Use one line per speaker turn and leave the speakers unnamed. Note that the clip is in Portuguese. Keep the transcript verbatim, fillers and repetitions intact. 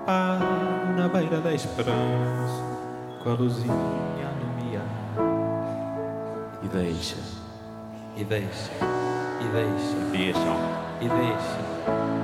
Paro na beira da esperança, com a luzinha a iluminar.
E deixa,
E deixa, e deixa,
deixam.
e deixa